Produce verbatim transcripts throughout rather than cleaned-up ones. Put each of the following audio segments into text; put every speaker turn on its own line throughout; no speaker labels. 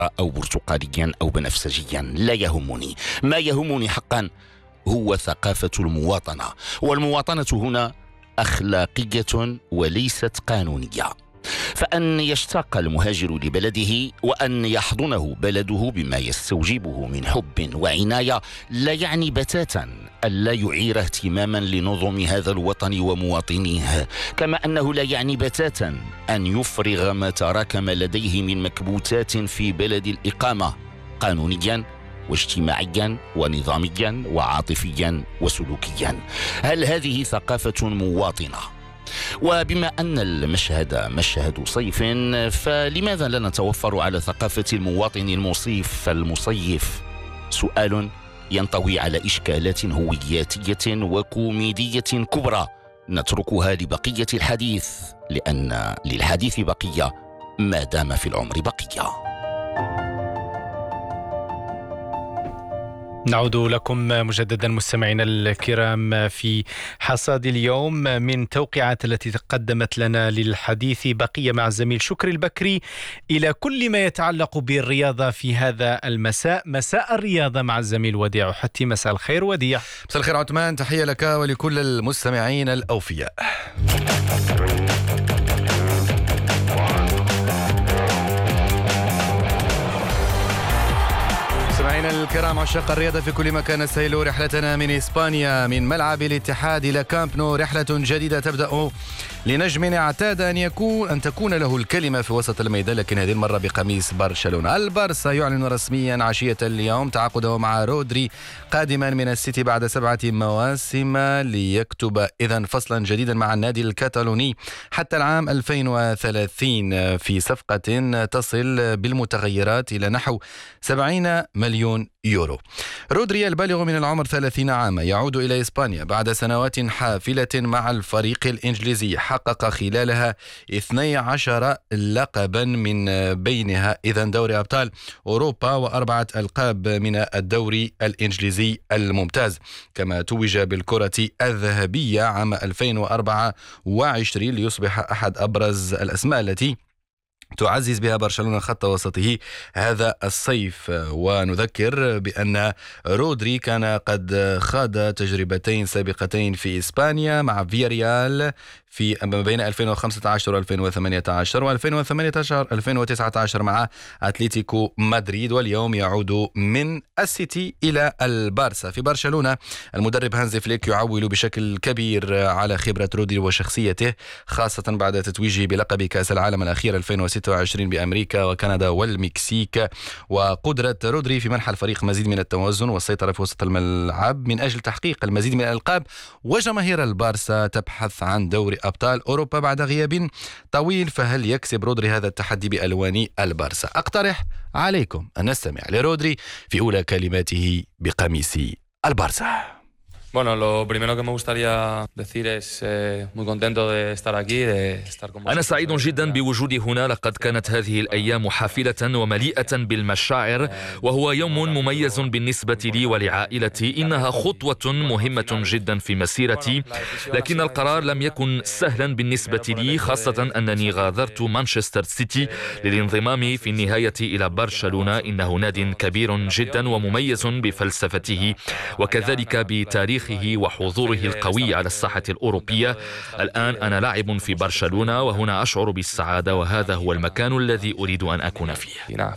أو برتقاليا أو بنفسجيا، لا يهمني. ما يهمني حقا هو ثقافة المواطنة، والمواطنة هنا أخلاقية وليست قانونية. فأن يشتاق المهاجر لبلده وأن يحضنه بلده بما يستوجبه من حب وعناية لا يعني بتاتا أن لا يعير اهتماما لنظم هذا الوطن ومواطنيه، كما أنه لا يعني بتاتا أن يفرغ ما تراكم لديه من مكبوتات في بلد الإقامة قانونيا واجتماعيا ونظاميا وعاطفيا وسلوكيا. هل هذه ثقافة مواطنة؟ وبما أن المشهد مشهد صيف، فلماذا لا نتوفر على ثقافة المواطن المصيف المصيف؟ سؤال ينطوي على إشكالات هوياتية وكوميدية كبرى نتركها لبقية الحديث، لأن للحديث بقية ما دام في العمر بقية.
نعود لكم مجددا مستمعينا الكرام في حصاد اليوم من توقيعات التي تقدمت لنا للحديث بقية مع الزميل شكري البكري إلى كل ما يتعلق بالرياضة في هذا المساء، مساء الرياضة مع الزميل وديع حتي. مساء الخير وديع.
مساء الخير عثمان، تحية لك ولكل المستمعين الأوفياء. مستمعينا الكرام عشاق الرياضة في كل مكان، نستهل رحلتنا من إسبانيا من ملعب الاتحاد إلى كامب نو، رحلة جديدة تبدأ لنجم اعتاد أن يكون أن تكون له الكلمة في وسط الميدان، لكن هذه المرة بقميص برشلونة. البارسا يعلن رسميا عشية اليوم تعاقده مع رودري قادما من السيتي بعد سبعة مواسم ليكتب إذن فصلا جديدا مع النادي الكتالوني حتى العام ألفين وثلاثين في صفقة تصل بالمتغيرات إلى نحو سبعين مليون يورو. رودري البالغ من العمر ثلاثين عاما يعود إلى إسبانيا بعد سنوات حافلة مع الفريق الإنجليزي، حقق خلالها اثني عشر لقبا من بينها إذن دوري أبطال أوروبا وأربعة ألقاب من الدوري الإنجليزي الممتاز، كما توج بالكرة الذهبية عام ألفين وأربعة وعشرين ليصبح أحد أبرز الأسماء التي تعزز بها برشلونة خط وسطه هذا الصيف. ونذكر بأن رودري كان قد خاض تجربتين سابقتين في إسبانيا مع فياريال في ما بين ألفين وخمسة عشر وألفين وثمانية عشر وألفين وثمانية عشر ألفين وتسعة عشر مع أتلتيكو مدريد، واليوم يعود من السيتي إلى البارسا. في برشلونة المدرب هانزي فليك يعول بشكل كبير على خبرة رودري وشخصيته، خاصة بعد تتويجه بلقب كأس العالم الأخير ألفين وستة وعشرين بأمريكا وكندا والمكسيك، وقدرة رودري في منح الفريق مزيد من التوازن والسيطرة في وسط الملعب من أجل تحقيق المزيد من الألقاب. وجماهير البارسا تبحث عن دوري أبطال أوروبا بعد غياب طويل، فهل يكسب رودري هذا التحدي بألوان البارسا؟ أقترح عليكم أن نستمع لرودري في أولى كلماته بقميص البارسا.
Bueno, lo primero que me gustaría decir es eh, muy contento de estar aquí, de estar con vosotros.
أنا سعيد جدا بوجودي هنا، لقد كانت هذه الأيام حافلة ومليئة بالمشاعر، وهو يوم مميز بالنسبة لي ولعائلتي. إنها خطوة مهمة جدا في مسيرتي، لكن القرار لم يكن سهلا بالنسبة لي، خاصة أنني غادرت مانشستر سيتي للانضمام في النهاية إلى برشلونة. إنه ناد كبير جدا ومميز بفلسفته وكذلك بتاريخ وحضوره القوي على الساحة الأوروبية. الآن أنا لاعب في برشلونة وهنا أشعر بالسعادة، وهذا هو المكان الذي أريد أن أكون فيه.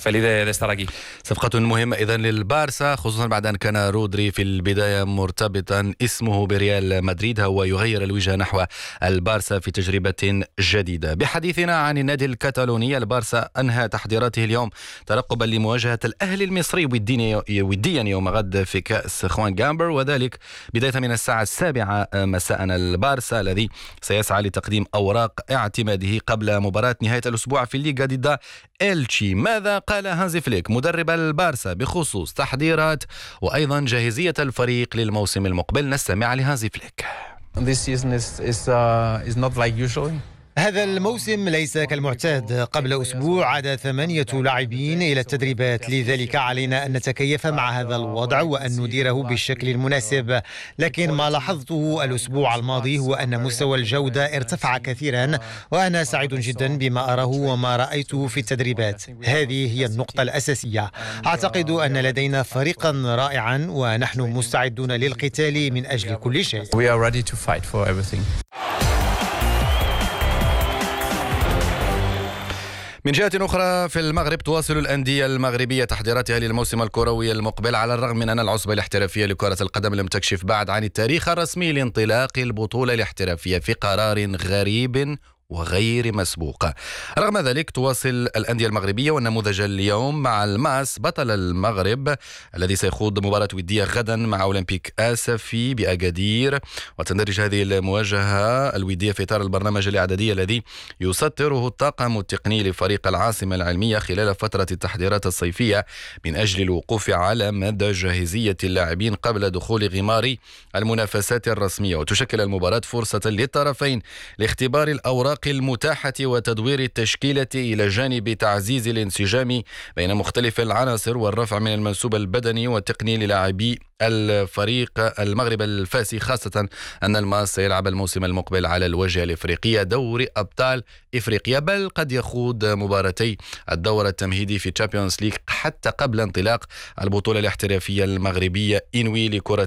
صفقة مهمة إذن للبارسا، خصوصا بعد أن كان رودري في البداية مرتبطا اسمه بريال مدريد، هو يغير الوجهة نحو البارسا في تجربة جديدة. بحديثنا عن النادي الكتالوني، البارسا أنهى تحضيراته اليوم ترقبا لمواجهة الأهلي المصري وديا يوم غد في كأس خوان جامبر، وذلك بداية من الساعة السابعة مساء. البارسا الذي سيسعى لتقديم أوراق اعتماده قبل مباراة نهاية الأسبوع في الليغا ضد إلتشي. ماذا قال هانزي فليك مدرب البارسا بخصوص تحضيرات وأيضا جاهزية الفريق للموسم المقبل؟ نستمع لهانزي فليك.
This season is is uh, is not like usually. هذا الموسم ليس كالمعتاد. قبل أسبوع عاد ثمانية لاعبين إلى التدريبات، لذلك علينا أن نتكيف مع هذا الوضع وأن نديره بالشكل المناسب. لكن ما لاحظته الأسبوع الماضي هو أن مستوى الجودة ارتفع كثيرا، وأنا سعيد جدا بما أراه وما رأيته في التدريبات. هذه هي النقطة الأساسية. أعتقد أن لدينا فريقا رائعا ونحن مستعدون للقتال من أجل كل شيء.
We are ready to fight for everything.
من جهة أخرى في المغرب تواصل الأندية المغربية تحضيراتها للموسم الكروي المقبل، على الرغم من أن العصبة الاحترافية لكرة القدم لم تكشف بعد عن التاريخ الرسمي لانطلاق البطولة الاحترافية في قرار غريب وغير مسبوق. رغم ذلك تواصل الأندية المغربية، والنموذج اليوم مع الماس بطل المغرب الذي سيخوض مباراة ودية غدا مع أولمبيك آسفي بأكادير، وتندرج هذه المواجهة الودية في إطار البرنامج الإعدادي الذي يسطره الطاقم التقني لفريق العاصمة العلمية خلال فترة التحضيرات الصيفية من أجل الوقوف على مدى جاهزية اللاعبين قبل دخول غمار المنافسات الرسمية. وتشكل المباراة فرصة للطرفين لاختبار الأوراق المتاحة وتدوير التشكيلة إلى جانب تعزيز الانسجام بين مختلف العناصر والرفع من المنسوب البدني والتقني للاعبي الفريق المغرب الفاسي، خاصة أن الماس سيلعب الموسم المقبل على الواجهة الإفريقية دوري أبطال إفريقيا، بل قد يخوض مباراتي الدورة التمهيدي في تشامبيونز ليج حتى قبل انطلاق البطولة الاحترافية المغربية إنوي لكرة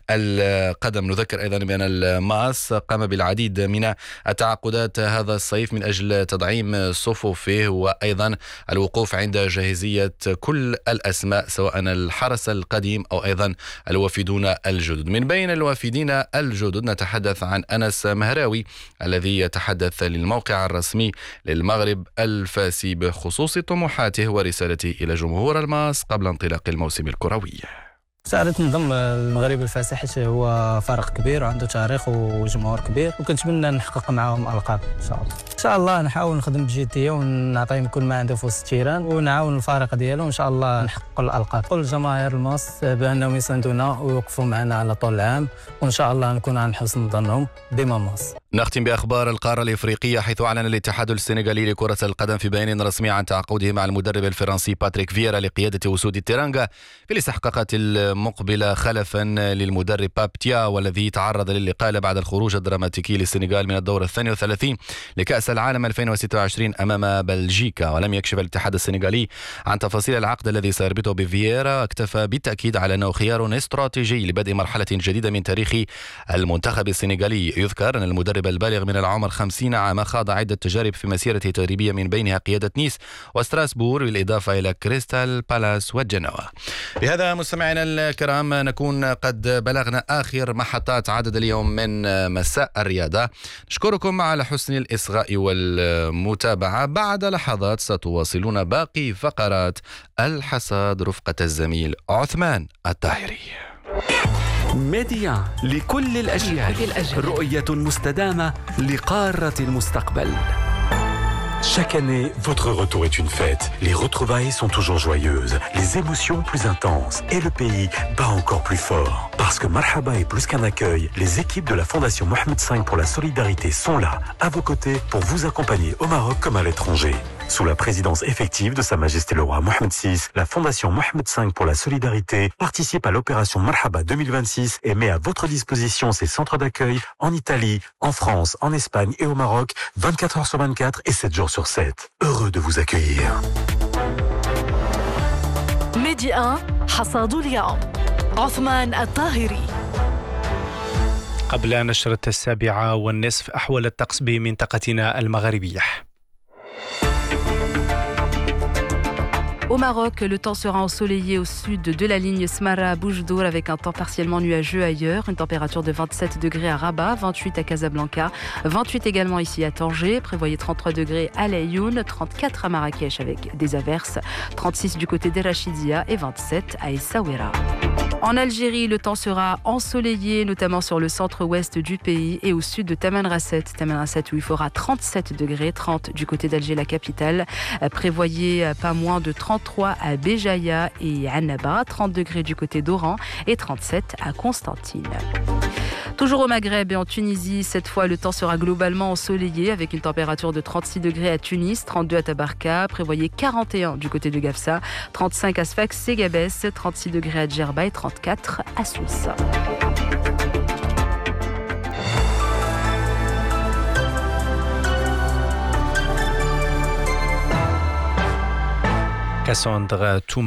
القدم. نذكر أيضا بأن الماس قام بالعديد من التعاقدات هذا الصيف من أجل تدعيم صفوفه وأيضا الوقوف عند جاهزية كل الأسماء سواء الحرس القديم أو أيضا الوافدون الجدد. من بين الوافدين الجدد نتحدث عن أنس مهراوي الذي يتحدث للموقع الرسمي للمغرب الفاسي بخصوص طموحاته ورسالته إلى جمهور الماس قبل انطلاق الموسم الكروي.
سعادة نضم المغرب الفاسي حيت هو فرق كبير وعنده تاريخ وجمهور كبير، وكنتمنى نحقق معهم ألقاب إن شاء الله. إن شاء الله نحاول نخدم بجدية ونعطيهم كل ما عنده في وسط التيران ونعاون الفريق ديالو وإن شاء الله نحقق الألقاب. كل جماهير الماس بأنهم يساندونا ويوقفوا معنا على طول العام، وإن شاء الله نكون عن حسن ظنهم بما ماس.
نختم بأخبار القارة الإفريقية، حيث أعلن الاتحاد السنغالي لكرة القدم في بيان رسمي عن تعاقده مع المدرب الفرنسي باتريك فييرا لقيادة أسود التيرانغا في الاستحقاقات المقبلة خلفا للمدرب بابتيا، والذي تعرض للإقالة بعد الخروج الدراماتيكي للسنغال من الدور الثاني والثلاثين لكأس العالم ألفين وستة وعشرين أمام بلجيكا. ولم يكشف الاتحاد السنغالي عن تفاصيل العقد الذي سيربطه بفييرا، اكتفى بالتأكيد على أنه خيار استراتيجي لبدء مرحلة جديدة من تاريخ المنتخب السنغالي. يذكر أن المدرب البالغ من العمر خمسين عاما خاض عدة تجارب في مسيرته التدريبية، من بينها قيادة نيس وستراسبور بالإضافة إلى كريستال بالاس وجنوا. بهذا مستمعينا الكرام نكون قد بلغنا آخر محطات عدد اليوم من مساء الرياضة. نشكركم على حسن الإصغاء والمتابعة. بعد لحظات ستواصلون باقي فقرات الحصاد رفقة الزميل عثمان الطاهري.
ميديا لكل الأجيال، رؤية مستدامة لقارة المستقبل.
Chaque année, votre retour est une fête. Les retrouvailles sont toujours joyeuses, les émotions plus intenses et le pays bat encore plus fort. Parce que Marhaba est plus qu'un accueil, les équipes de la Fondation Mohamed cinq pour la solidarité sont là, à vos côtés, pour vous accompagner au Maroc comme à l'étranger. Sous la présidence effective de Sa Majesté le Roi Mohamed six, la Fondation Mohamed cinq pour la solidarité participe à l'opération Marhaba deux mille vingt-six et met à votre disposition ses centres d'accueil en Italie, en France, en Espagne et au Maroc, vingt-quatre heures sur vingt-quatre et sept jours sur sept. Heureux de vous accueillir.
ميدي واحد حصاد اليوم عثمان الطاهري.
قبل نشرة السابعة والنصف أحوال الطقس بمنطقتنا المغربية.
Au Maroc, le temps sera ensoleillé au sud de la ligne Smara-Boujdour avec un temps partiellement nuageux ailleurs. Une température de vingt-sept degrés à Rabat, vingt-huit à Casablanca, vingt-huit également ici à Tanger. Prévoyez trente-trois degrés à Laayoune, trente-quatre à Marrakech avec des averses, trente-six du côté d'Erachidia et vingt-sept à Essaouira. En Algérie, le temps sera ensoleillé, notamment sur le centre-ouest du pays et au sud de Tamanrasset. Tamanrasset où il fera trente-sept degrés, trente du côté d'Alger, la capitale. Prévoyez pas moins de trente-trois à Béjaïa et Annaba, trente degrés du côté d'Oran et trente-sept à Constantine. Toujours au Maghreb et en Tunisie, cette fois le temps sera globalement ensoleillé avec une température de trente-six degrés à Tunis, trente-deux à Tabarka, prévoyez quarante et un du côté de Gafsa, trente-cinq à Sfax et Gabès, trente-six degrés à Djerba et trente-quatre à Sousse.
Cassandre Touma.